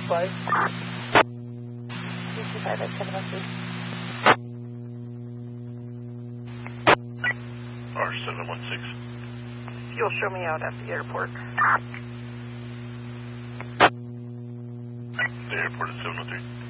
225. 225 at 703. R716. You'll show me out at the airport. The airport is 703.